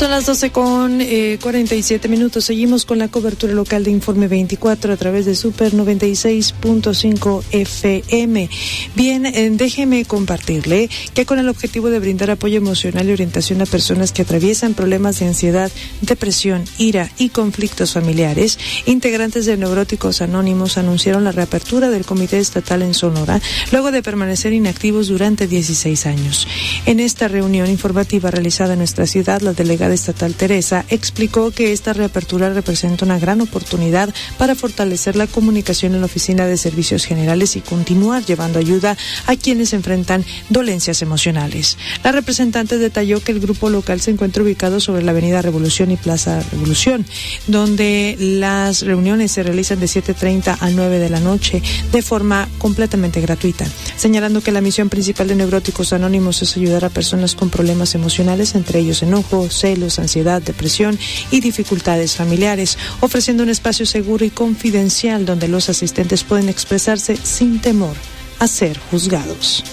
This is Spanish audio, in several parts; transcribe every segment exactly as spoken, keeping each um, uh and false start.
Son las doce con cuarenta y siete minutos. Seguimos con la cobertura local de Informe veinticuatro a través de Super noventa y seis punto cinco F M. Bien, eh, déjeme compartirle que con el objetivo de brindar apoyo emocional y orientación a personas que atraviesan problemas de ansiedad, depresión, ira y conflictos familiares, integrantes de Neuróticos Anónimos anunciaron la reapertura del Comité Estatal en Sonora, luego de permanecer inactivos durante dieciséis años. En esta reunión informativa realizada en nuestra ciudad, la delegada estatal Teresa explicó que esta reapertura representa una gran oportunidad para fortalecer la comunicación en la Oficina de Servicios Generales y continuar llevando ayuda a quienes enfrentan dolencias emocionales. La representante detalló que el grupo local se encuentra ubicado sobre la Avenida Revolución y Plaza Revolución, donde las reuniones se realizan de siete treinta a nueve de la noche de forma completamente gratuita, señalando que la misión principal de Neuróticos Anónimos es ayudar a personas con problemas emocionales, entre ellos enojo, celos, ansiedad, depresión y dificultades familiares, ofreciendo un espacio seguro y confidencial donde los asistentes pueden expresarse sin temor a ser juzgados.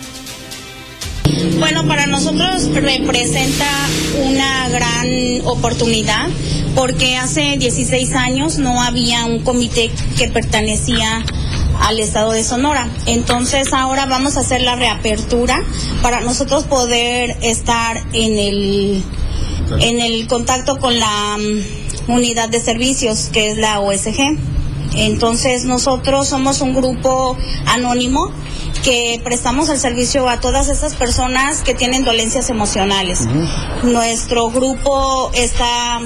Bueno, para nosotros representa una gran oportunidad porque hace dieciséis años no había un comité que pertenecía al estado de Sonora. Entonces ahora vamos a hacer la reapertura para nosotros poder estar en el en el contacto con la um, unidad de servicios, que es la O S G. Entonces nosotros somos un grupo anónimo que prestamos el servicio a todas esas personas que tienen dolencias emocionales. Uh-huh. Nuestro grupo está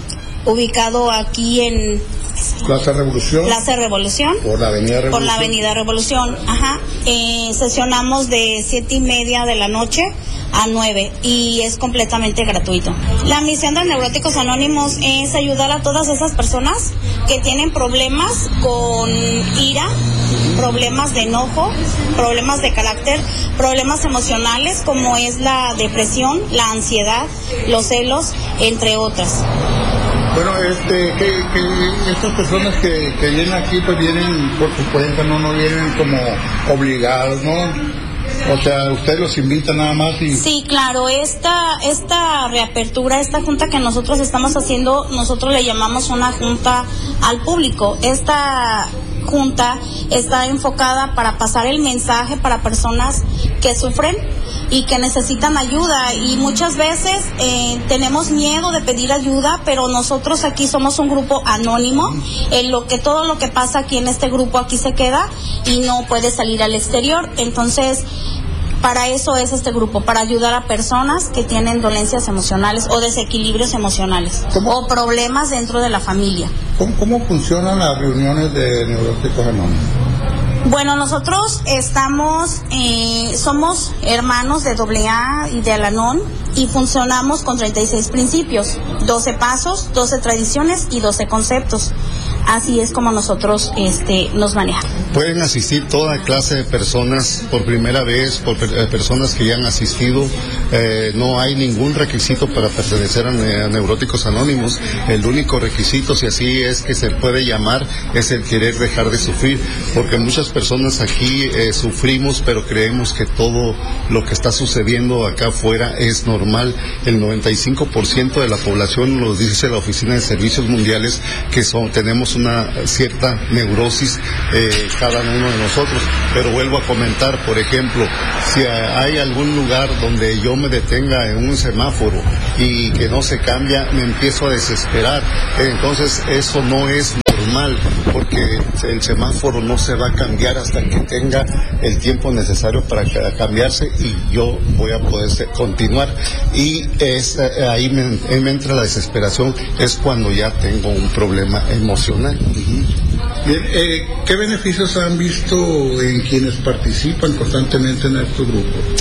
ubicado aquí en Plaza Revolución. Plaza Revolución. Por la Avenida Revolución. Por la Avenida Revolución, ajá. Eh, sesionamos de siete y media de la noche a nueve y es completamente gratuito. La misión de Neuróticos Anónimos es ayudar a todas esas personas que tienen problemas con ira, problemas de enojo, problemas de carácter, problemas emocionales como es la depresión, la ansiedad, los celos, entre otras. Bueno, este, que, que estas personas que, que vienen aquí, pues vienen por su cuenta, no, no vienen como obligados, ¿no? O sea, usted los invita nada más y... Sí, claro, esta, esta reapertura, esta junta que nosotros estamos haciendo, nosotros le llamamos una junta al público. Esta junta está enfocada para pasar el mensaje para personas que sufren y que necesitan ayuda, y muchas veces eh, tenemos miedo de pedir ayuda, pero nosotros aquí somos un grupo anónimo, en lo que todo lo que pasa aquí en este grupo aquí se queda y no puede salir al exterior. Entonces para eso es este grupo, para ayudar a personas que tienen dolencias emocionales o desequilibrios emocionales. ¿Cómo? O problemas dentro de la familia. ¿Cómo, cómo funcionan las reuniones de Neuróticos Anónimos? Bueno, nosotros estamos, eh, somos hermanos de doble A y de Al-Anon y funcionamos con treinta y seis principios, doce pasos, doce tradiciones y doce conceptos. Así es como nosotros este, nos manejamos. Pueden asistir toda clase de personas por primera vez, por per- personas que ya han asistido. Eh, no hay ningún requisito para pertenecer a, ne- a Neuróticos Anónimos. El único requisito, si así es que se puede llamar, es el querer dejar de sufrir, porque muchas personas aquí eh, sufrimos, pero creemos que todo lo que está sucediendo acá afuera es normal. El noventa y cinco por ciento de la población, lo dice la Oficina de Servicios Mundiales, que son, tenemos una cierta neurosis eh, cada uno de nosotros. Pero vuelvo a comentar, por ejemplo, si hay algún lugar donde yo me detenga en un semáforo y que no se cambia, me empiezo a desesperar. Entonces eso no es normal, porque el semáforo no se va a cambiar hasta que tenga el tiempo necesario para cambiarse y yo voy a poder continuar. Y es, ahí me, me entra la desesperación, es cuando ya tengo un problema emocional. Uh-huh. Bien, eh, ¿qué beneficios han visto en quienes participan constantemente en estos grupos?